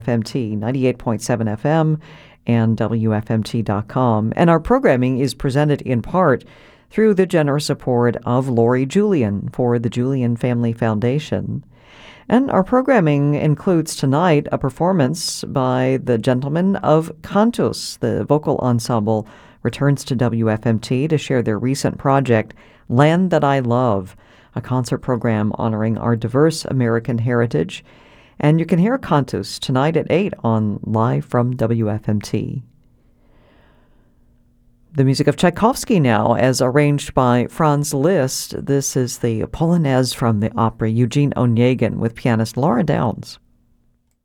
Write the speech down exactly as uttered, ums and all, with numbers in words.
F M T ninety-eight point seven F M and W F M T dot com. And our programming is presented in part through the generous support of Lori Julian for the Julian Family Foundation. And our programming includes tonight a performance by the Gentlemen of Cantus. The vocal ensemble returns to W F M T to share their recent project, Land That I Love, a concert program honoring our diverse American heritage. And you can hear Cantus tonight at eight on Live from W F M T. The music of Tchaikovsky now, as arranged by Franz Liszt. This is the Polonaise from the opera Eugene Onegin with pianist Laura Downs.